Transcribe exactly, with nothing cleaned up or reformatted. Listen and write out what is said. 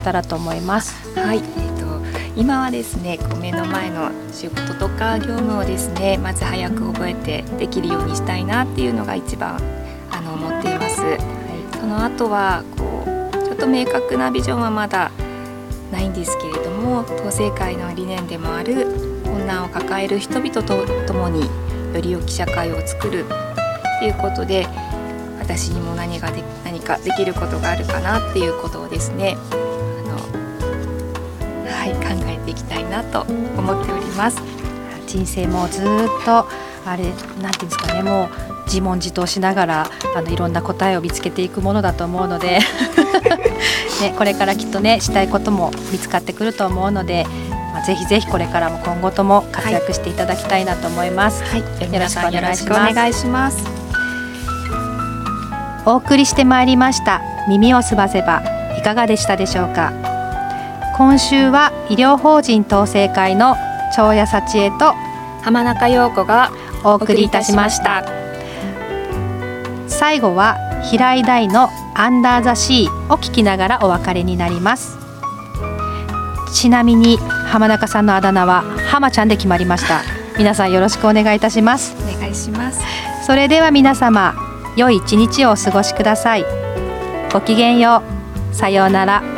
たらと思います。 はい、えーと、今はですね、こう目の前の仕事とか業務をですね、まず早く覚えてできるようにしたいなっていうのが一番あの思っています。はい、その後はこうちょっと明確なビジョンはまだないんですけれども、同性会の理念でもある困難を抱える人々と共により良き社会を作るということで、私にも何がで何かできることがあるかなっていうことをですね、あの、はい、考えていきたいなと思っております。 人生もずっとあれなんていうんですかね、もう自問自答しながらあのいろんな答えを見つけていくものだと思うので、ね、これからきっとねしたいことも見つかってくると思うので、まあ、ぜひぜひこれからも今後とも活躍していただきたいなと思います。 はい、よろしくお願いします。よろしくお願いします。 お送りしてまいりました耳をすばせばいかがでしたでしょうか。今週は医療法人同性会の長谷幸恵と浜中陽子がお送りいたしました。最後は平井大のアンダーザシーを聞きながらお別れになります。ちなみに浜中さんのあだ名は浜ちゃんで決まりました。皆さんよろしくお願いいたします。 お願いします。 それでは皆様良い一日をお過ごしください。ごきげんよう。さようなら。